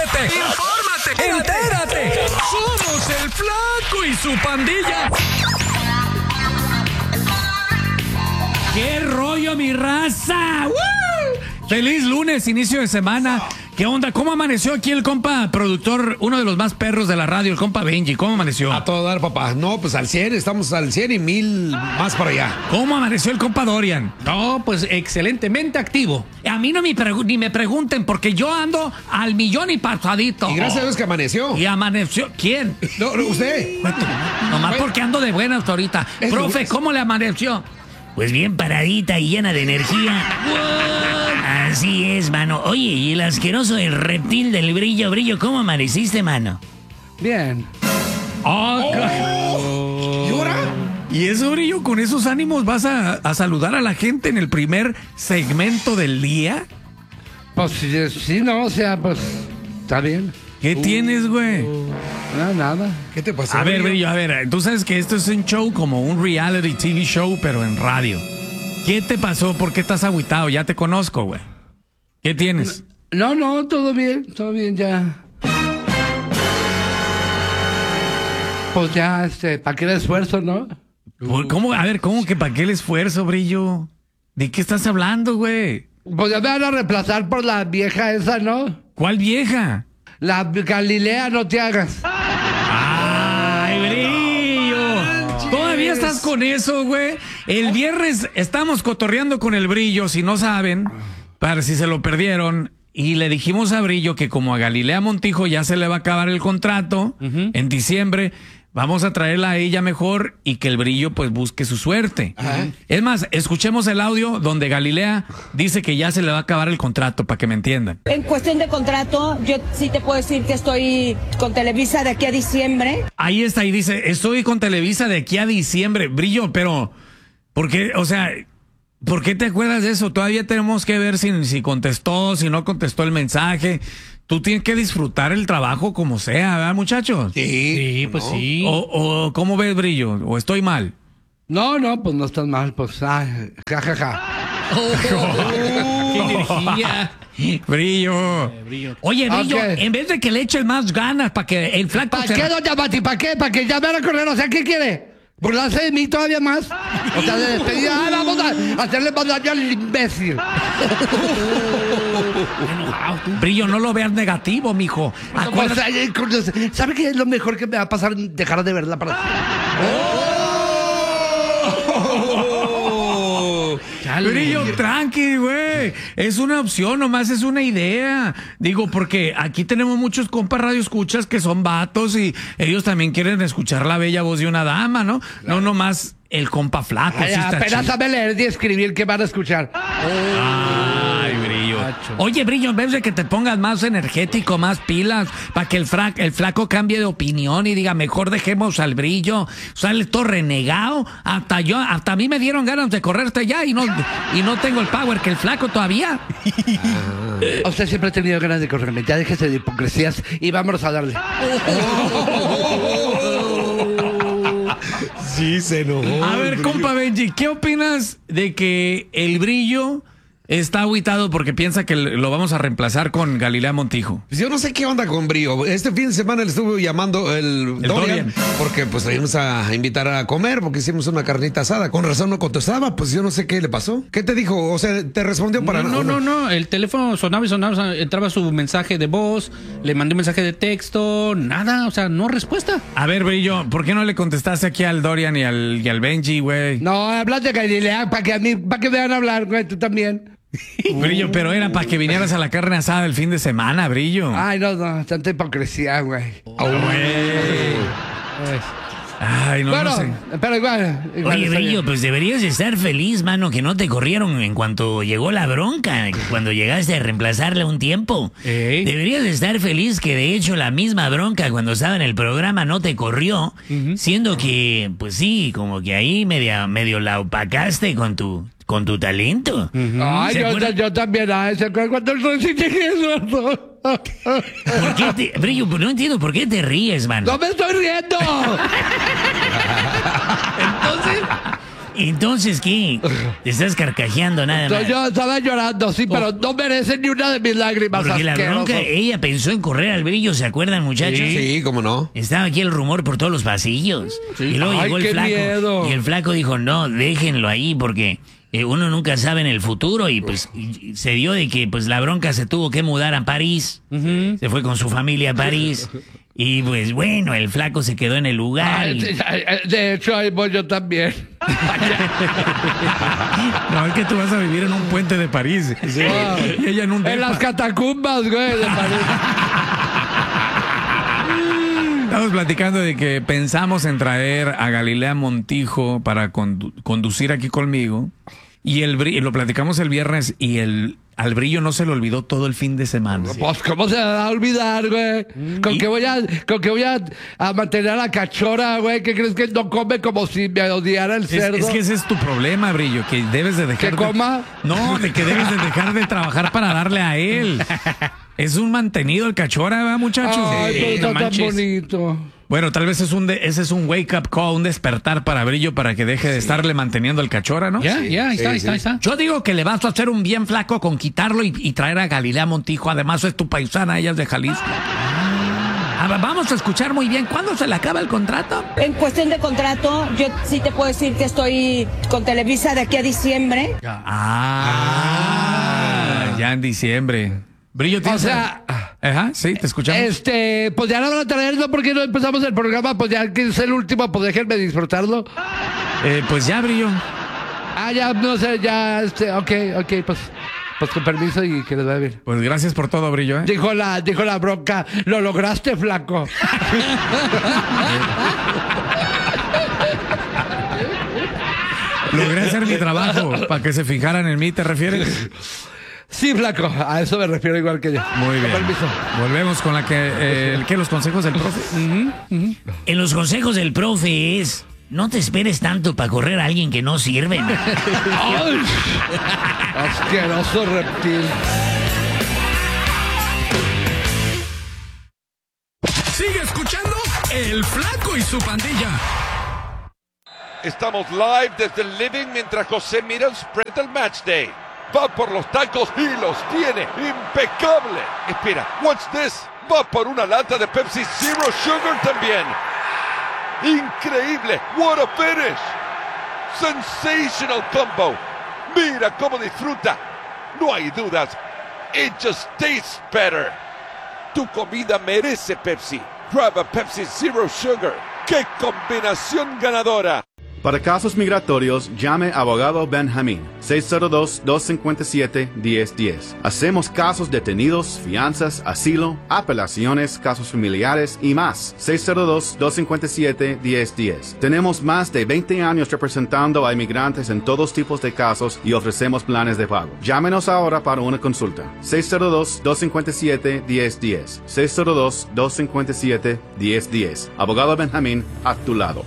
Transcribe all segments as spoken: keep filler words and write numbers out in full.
Diviértete, infórmate, entérate. Somos el Flaco y su pandilla. ¡Qué rollo, mi raza! ¡Woo! Feliz lunes, inicio de semana. ¿Qué onda? ¿Cómo amaneció aquí el compa productor, uno de los más perros de la radio, el compa Benji? ¿Cómo amaneció? A todo dar, papá. No, pues al cien, estamos al cien y mil más para allá. ¿Cómo amaneció el compa Dorian? No, pues excelentemente activo. A mí no me pregu- ni me pregunten, porque yo ando al millón y pasadito. Y gracias a Dios que amaneció. Y amaneció. ¿Quién? No, no, usted. Nomás porque ando de buena hasta ahorita. Es Profe, lunes. ¿cómo le amaneció? Pues bien paradita y llena de energía. Así es, mano. Oye, y el asqueroso, el reptil del brillo, brillo, ¿cómo amaneciste, mano? Bien. Oh, ¿Y ahora? Y eso, Brillo, con esos ánimos vas a, a saludar a la gente en el primer segmento del día. Pues sí, sí, no, o sea, pues está bien. ¿Qué tienes, güey? No, nada. ¿Qué te pasó? A ver, Brillo, a ver, tú sabes que esto es un show como un reality T V show, pero en radio. ¿Qué te pasó? ¿Por qué estás agüitado? Ya te conozco, güey. ¿Qué tienes? No, no, todo bien, todo bien ya. Pues ya, este, ¿para qué el esfuerzo, no? ¿Por- ¿Cómo? A ver, ¿cómo que para qué el esfuerzo, Brillo? ¿De qué estás hablando, güey? Pues ya me van a reemplazar por la vieja esa, ¿no? ¿Cuál vieja? La Galilea, no te hagas. ¡Ay, Brillo! ¿Todavía estás con eso, güey? El viernes estamos cotorreando con el Brillo, si no saben, para si se lo perdieron, y le dijimos a Brillo que como a Galilea Montijo ya se le va a acabar el contrato en diciembre, vamos a traerla a ella mejor y que el Brillo pues busque su suerte. Ajá. Es más, escuchemos el audio donde Galilea dice que ya se le va a acabar el contrato, para que me entiendan. En cuestión de contrato, yo sí te puedo decir que estoy con Televisa de aquí a diciembre. Ahí está, y dice, estoy con Televisa de aquí a diciembre. Brillo, pero, ¿por qué? O sea, ¿por qué te acuerdas de eso? Todavía tenemos que ver si, si contestó, si no contestó el mensaje. Tú tienes que disfrutar el trabajo como sea, ¿verdad, muchachos? Sí, Sí, pues ¿no? sí. O, o, ¿cómo ves, Brillo? ¿O estoy mal? No, no, pues no estás mal, pues, ay, ja, ja, ja. ¡Qué energía! Brillo. Oye, Brillo, Ok. en vez de que le eches más ganas para que el flaco ¿Para se... qué, doña Mati? ¿Para qué? ¿Para que ya me van a correr? O sea, ¿qué quiere? ¿Burlarse de mí todavía más? O sea, de despedida. ¡Ay, vamos a hacerle más daño al imbécil! Brillo, no lo veas negativo, mijo. No, pues, ay, ay, ¿sabe qué es lo mejor que me va a pasar? Dejar de verla para... Brillo, tranqui, güey. Es una opción, nomás es una idea. Digo, porque aquí tenemos muchos compas radioescuchas que son vatos y ellos también quieren escuchar la bella voz de una dama, ¿no? No nomás el compa flaco. Ay, sí está apenas chido. sabe leer y escribir, ¿qué van a escuchar? Ay, Brillo. Oye, Brillo, en vez de que te pongas más energético, más pilas, para que el, fra- el flaco cambie de opinión y diga, mejor dejemos al Brillo, sale todo renegado, hasta yo, hasta a mí me dieron ganas de correrte ya y no, y no tengo el power que el flaco todavía. Usted siempre ha tenido ganas de correrme. Ya déjese de hipocresías y vámonos a darle. Sí, se enojó. A ver, el compa Benji, ¿qué opinas de que el Brillo está agüitado porque piensa que lo vamos a reemplazar con Galilea Montijo? Pues yo no sé qué onda con Brillo. Este fin de semana le estuve llamando el, El Dorian, Dorian. porque pues le íbamos a invitar a comer porque hicimos una carnita asada. Con razón no contestaba, pues yo no sé qué le pasó. ¿Qué te dijo? O sea, te respondió para No, no, no, no. El teléfono sonaba y sonaba, o sea, entraba su mensaje de voz, le mandé un mensaje de texto, nada, o sea, no respuesta. A ver, Brillo, ¿por qué no le contestaste aquí al Dorian y al, y al Benji, güey? No, hablas de Galilea para que a mí, para que me van a hablar, güey, tú también. Brillo, pero era para que vinieras a la carne asada el fin de semana, Brillo. Ay, no, no, tanta hipocresía, güey. Ay, no, bueno, no sé. pero igual. igual Oye, está Brillo, bien. pues deberías estar feliz, mano, que no te corrieron en cuanto llegó la bronca, cuando llegaste a reemplazarle un tiempo. Ey. Deberías estar feliz que de hecho la misma bronca cuando estaba en el programa no te corrió, siendo que, pues sí, como que ahí media, medio la opacaste con tu, con tu talento. Ay, ¿Se yo, acuerda? yo también, ay, ¿se acuerdan cuando el sí llegué sordo? ¿Por qué te, Brillo, no entiendo por qué te ríes, mano. ¡No me estoy riendo! Entonces, Entonces, ¿qué? Te estás carcajeando nada más. Yo estaba llorando, sí, pero no merece ni una de mis lágrimas. Porque la asqueroso. bronca, ella pensó en correr al brillo, ¿se acuerdan, muchachos? Sí, cómo no. Estaba aquí el rumor por todos los pasillos. Y luego Ay, llegó el qué flaco. miedo. Y el flaco dijo, no, déjenlo ahí porque eh, uno nunca sabe en el futuro. Y pues y se dio de que pues la bronca se tuvo que mudar a París. Ujú. Se fue con su familia a París. Y pues bueno, el flaco se quedó en el lugar. Ay, y- de- ay, de hecho, ahí voy yo también. No, es que tú vas a vivir en un puente de París. Y ella en un En depa. las catacumbas, güey, de París. Estamos platicando de que pensamos en traer a Galilea Montijo para condu- conducir aquí conmigo. Y el bri- lo platicamos el viernes y el al Brillo no se le olvidó todo el fin de semana. Pues, ¿cómo se me va a olvidar, güey? ¿Con Y- qué voy a, con qué voy a, a mantener a la cachora, güey? ¿Qué crees que no come como si me odiara el Es, cerdo? es que ese es tu problema, Brillo, que debes de dejar ¿Que de- coma? No, de que debes de dejar de trabajar para darle a él. Es un mantenido el cachora, ¿verdad, muchachos? Ay, pero no está tan manches. bonito. Bueno, tal vez es un de- ese es un wake up call, un despertar para Brillo para que deje de estarle manteniendo el cachora, ¿no? Ya, ya, ahí está, ahí está, ahí está. Yo digo que le vas a hacer un bien flaco con quitarlo y, y traer a Galilea Montijo. Además, es tu paisana, ella es de Jalisco. Ah, va- vamos a escuchar muy bien. ¿Cuándo se le acaba el contrato? En cuestión de contrato, yo sí te puedo decir que estoy con Televisa de aquí a diciembre. Ah, ya en diciembre. Brillo, O ¿tienes? sea, Ajá, sí, te escuchamos. este, pues ya no van a traerlo porque no empezamos el programa, pues ya que es el último, pues déjenme disfrutarlo. Eh, pues ya, Brillo. Ah, ya, no sé, ya, este, ok, ok, pues, pues con permiso y que les vaya bien. Pues gracias por todo, Brillo, ¿eh? Dijo la, dijo la bronca, lo lograste, flaco. Logré hacer mi trabajo para que se fijaran en mí, ¿te refieres? Sí, flaco, a eso me refiero igual que yo. Muy bien. Con permiso. Volvemos con la que, eh, el- ¿qué? Los consejos del profe. En los consejos del profe es, no te esperes tanto para correr a alguien que no sirve. man. ¡Ay! Asqueroso reptil. Sigue escuchando El Flaco y su pandilla. Estamos live desde el living mientras José mira el spread del match day. Va por los tacos y los tiene. Impecable. Espera, what's this? Va por una lata de Pepsi Zero Sugar también. Increíble. What a finish. Sensational combo. Mira cómo disfruta. No hay dudas. It just tastes better. Tu comida merece Pepsi. Grab a Pepsi Zero Sugar. ¡Qué combinación ganadora! Para casos migratorios, llame a Abogado Benjamín, seis cero dos, dos cinco siete, uno cero uno cero. Hacemos casos detenidos, fianzas, asilo, apelaciones, casos familiares y más. seis cero dos, dos cinco siete, uno cero uno cero. Tenemos más de veinte años representando a inmigrantes en todos tipos de casos y ofrecemos planes de pago. Llámenos ahora para una consulta. seis cero dos, dos cinco siete, uno cero uno cero. seis cero dos, dos cinco siete, uno cero uno cero. Abogado Benjamín, a tu lado.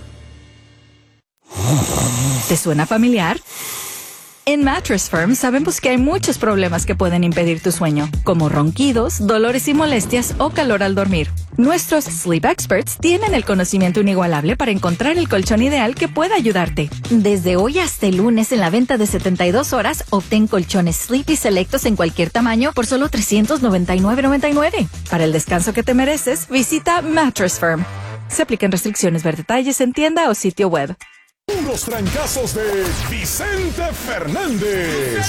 ¿Te suena familiar? En Mattress Firm sabemos que hay muchos problemas que pueden impedir tu sueño, como ronquidos, dolores y molestias o calor al dormir. Nuestros Sleep Experts tienen el conocimiento inigualable para encontrar el colchón ideal que pueda ayudarte. Desde hoy hasta el lunes en la venta de setenta y dos horas, obtén colchones Sleepy selectos en cualquier tamaño por solo trescientos noventa y nueve noventa y nueve. Para el descanso que te mereces, visita Mattress Firm. Se aplican restricciones, ver detalles en tienda o sitio web. Los trancazos de Vicente Fernández.